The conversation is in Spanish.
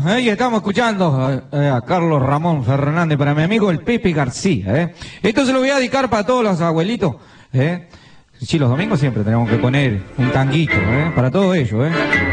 Y estamos escuchando a Carlos Ramón Fernández, para mi amigo el Pepe García. Esto se lo voy a dedicar para todos los abuelitos. Sí, los domingos siempre tenemos que poner un tanguito, para todos ellos.